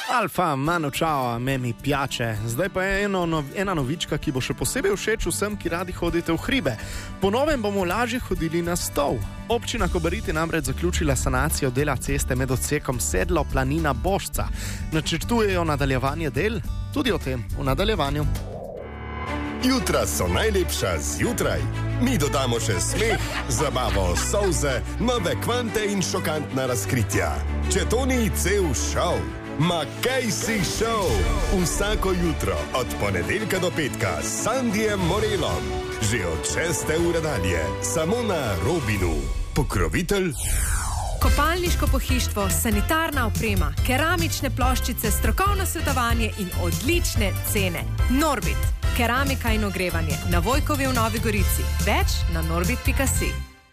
Alfa, mano čao, a me mi piače. Zdaj pa je ena novička, ki bo še posebej všeč vsem, ki radi hodite v hribe. Po novem bomo lažje hodili na stol. Občina Kobarid je namreč zaključila sanacijo dela ceste med odsekom Sedlo Planina Bošca. Načrtujejo nadaljevanje del, tudi o tem v nadaljevanju. Jutra so najlepša zjutraj. Mi dodamo še smeh, zabavo, solze, nove kvante in šokantna razkritja. Če to ni cel šov, ma kaj si šov? Vsako jutro od ponedeljka do petka s Sandijem Morelom. Že od 6. ure dalje, samo na Robinu. Pokrovitelj Kopalniško pohištvo, sanitarna oprema, keramične ploščice, strokovno svetovanje in odlične cene. Norbit, keramika in ogrevanje na Vojkovi v Novi Gorici. Več na norbit.si.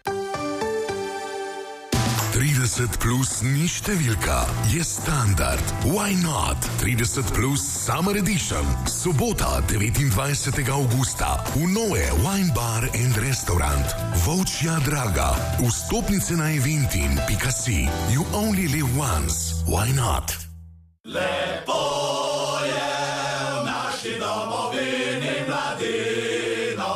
30 plus ni številka, je standard. Why not? 30 plus Summer Edition. Sobota, 29. augusta. V Noe Wine Bar and Restaurant. Volčja Draga. Vstopnice na eventin.si. You only live once. Why not? Lepo je v naši domovini mladino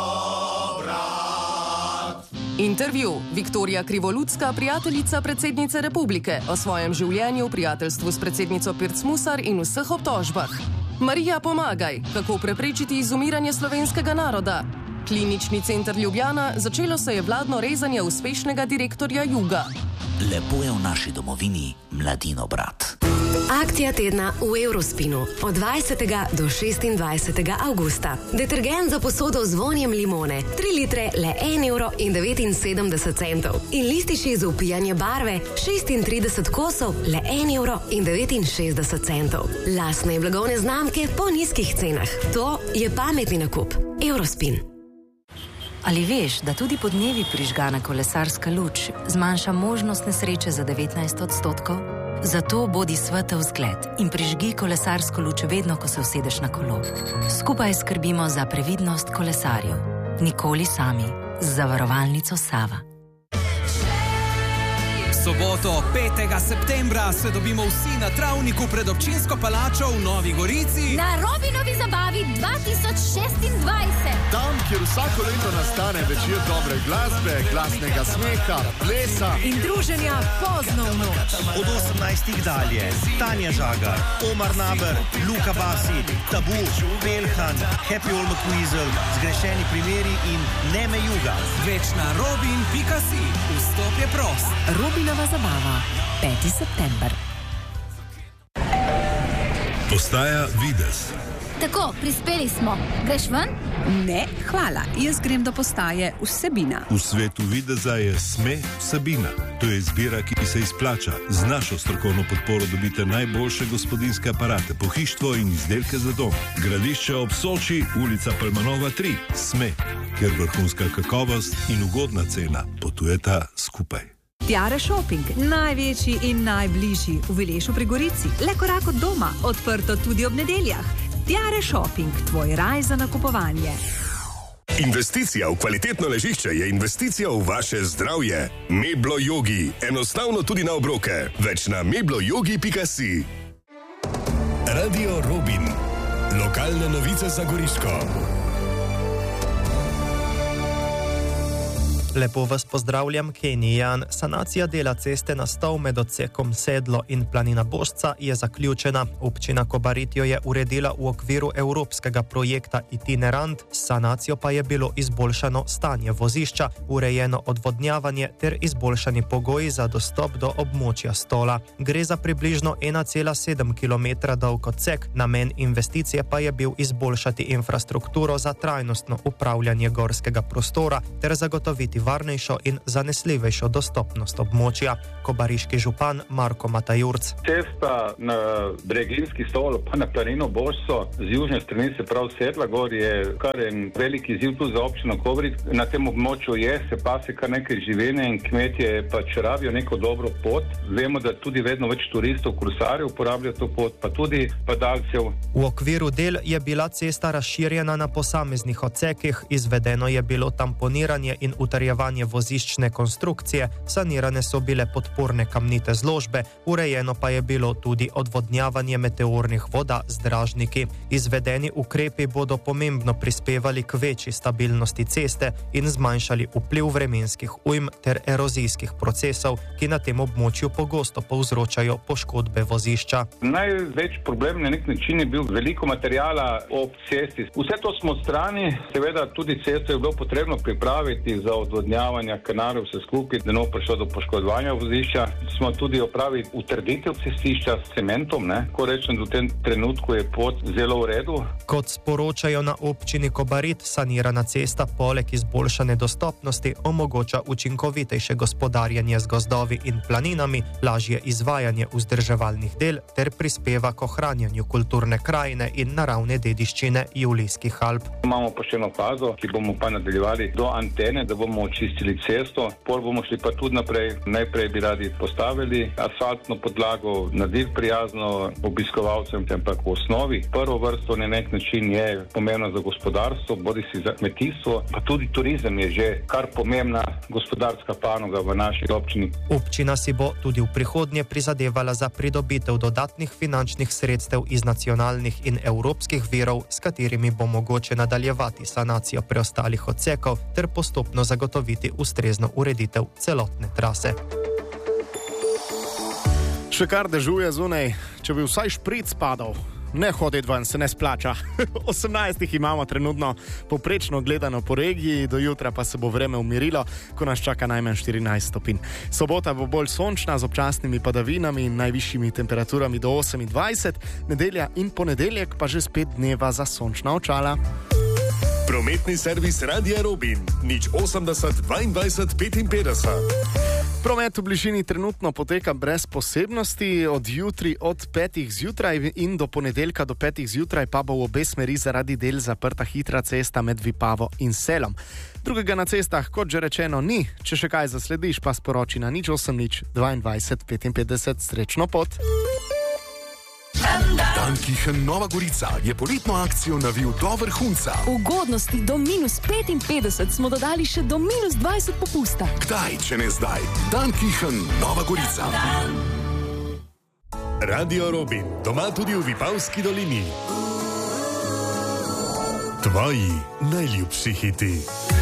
brat. Intervju. Viktorija Krivoludska, prijateljica predsednice Republike, o svojem življenju, prijateljstvu s predsednico Pirc Musar in vseh obtožbah. Marija Pomagaj, kako preprečiti izumiranje slovenskega naroda. Klinični center Ljubljana, začelo se je vladno rezanje uspešnega direktorja Juga. Lepo je v naši domovini mladino brat. Akcija tedna v Eurospinu od 20. do 26. augusta. Detergent za posodo z vonjem limone, 3 litre le 1,79 €. In lističi za upijanje barve, 36 kosov le 1,69 €. Lastne in blagovne znamke po nizkih cenah. To je pametni nakup. Eurospin. Ali veš, da tudi podnevi prižgana kolesarska luč zmanjša možnost nesreče za 19%? Zato bodi svetel zgled in prižgi kolesarsko luč vedno, ko se usedeš na kolo. Skupaj skrbimo za previdnost kolesarjev. Nikoli sami. Z zavarovalnico Sava. Soboto, 5. septembra, se dobimo vsi na travniku pred občinsko palačo v Novi Gorici. Na Robinovi zabavi 2026. Tam, kjer vsako leto nastane večer dobre glasbe, glasnega smeha, plesa in druženja pozno v noč. Od 18. dalje Tanja Žagar, Omar Naber, Luka Basi, Tabu, Pelhan, Happy All McWeasel, Zgrešeni primeri in Neme Juga. Več na robin.si. Vstop je prost. Robinova zabava, 5. september. Postaja Videz. Tako, prispeli smo. Greš ven? Ne, hvala. Jaz grem do postaje Vsebina. V svetu videza je SME Vsebina. To je izbira, ki se izplača. Z našo strokovno podporo dobite najboljše gospodinjske aparate, pohištvo in izdelke za dom. Gradišče ob Soči, ulica Palmanova 3. SME, kjer vrhunska kakovost in ugodna cena potujeta skupaj. Tiare Shopping, največji in najbližji v Vilešu pri Gorici. Le korak od doma, odprto tudi ob nedeljah. Tiare Shopping, tvoj raj za nakupovanje. Investicija v kvalitetno ležišče je investicija v vaše zdravje. Meblo Yogi, enostavno tudi na obroke. Več na mebloyogi.si. Radio Robin, lokalne novice za Goriško. Lepo vas pozdravljam, Kenijan. Sanacija dela ceste na Stol med odsekom Sedlo in Planina Bošca je zaključena. Občina Kobarid jo je uredila v okviru evropskega projekta Itinerant, s sanacijo pa je bilo izboljšano stanje vozišča, urejeno odvodnjavanje ter izboljšani pogoji za dostop do območja Stola. Gre za približno 1,7 km dolg odsek, namen investicije pa je bil izboljšati infrastrukturo za trajnostno upravljanje gorskega prostora ter zagotoviti varnejšo in zanesljivejšo dostopnost območja. Kobariški župan Marko Matajurc. Cesta na Breginski Stol pa na Planino Bošco z južne strani, se pravi Sedla gor, je kar en veliki izziv tu za občino Kobarid. Na tem območju se pase kar nekaj živine in kmetje pač rabijo neko dobro pot. Vemo, da tudi vedno več turistov, krusarjev uporabljajo to pot, pa tudi padalcev. V okviru del je bila cesta razširjena na posameznih odsekih, izvedeno je bilo tamponiranje in utrjevanje vzdrževanje voziščne konstrukcije, sanirane so bile podporne kamnite zložbe, urejeno pa je bilo tudi odvodnjavanje meteornih voda z dražniki. Izvedeni ukrepi bodo pomembno prispevali k večji stabilnosti ceste in zmanjšali vpliv vremenskih ujm ter erozijskih procesov, ki na tem območju pogosto povzročajo poškodbe vozišča. Največ problem na nek način je bil veliko materijala ob cesti. Vse to smo strani, seveda tudi cesto je bilo potrebno pripraviti za odvodnjavanje kanalov vse skupaj, da ne bo prišlo do poškodovanja vozišča. Smo tudi opravili utrditev cestišča s cementom, ko rečem, do tem trenutku je pot zelo v redu. Kot sporočajo na občini Kobarid, sanirana cesta poleg izboljšane dostopnosti omogoča učinkovitejše gospodarjenje z gozdovi in planinami, lažje izvajanje vzdrževalnih del ter prispeva k ohranjanju kulturne krajine in naravne dediščine Julijskih Alp. Imamo pa še eno fazo, ki bomo pa nadaljevali do antene, da bomo očistili cesto. Pol bomo šli pa tudi naprej. Najprej bi radi postavili asfaltno podlago, naredili prijazno obiskovalcem, ampak v osnovi prvo vrsto na nek način je pomembno za gospodarstvo, bodisi za kmetijstvo, pa tudi turizem je že kar pomembna gospodarska panoga v naši občini. Občina si bo tudi v prihodnje prizadevala za pridobitev dodatnih finančnih sredstev iz nacionalnih in evropskih virov, s katerimi bo mogoče nadaljevati sanacijo preostalih odsekov ter postopno zagotoviti ustrezno ureditev celotne trase. Še kar dežuje zunaj, če bi vsaj špric padal. Ne hoditi ven, se ne splača. 18 imamo trenutno povprečno gledano po regiji, do jutra pa se bo vreme umirilo, ko nas čaka najmanj 14 stopinj. Sobota bo bolj sončna z občasnimi padavinami in najvišjimi temperaturami do 28, nedelja in ponedeljek pa že spet dneva za sončna očala. Prometni servis Radia Robin, 080 22 55. Promet v bližini trenutno poteka brez posebnosti, od jutri od 5 zjutraj in do ponedeljka do 5 zjutraj pa bo v obe smeri zaradi del zaprta hitra cesta med Vipavo in Selom. Drugega na cestah, kot že rečeno, ni. Če še kaj zaslediš, pa sporoči na 080 22 55. Srečno pot! Dankichen Nova Gorica je poletno akcijo navil do vrhunca. Ugodnosti do -55 smo dodali še do -20 popusta. Kdaj, če ne zdaj? Dankichen Nova Gorica. Radio Robin, doma tudi v Vipavski dolini. Tvoji najljubši hiti.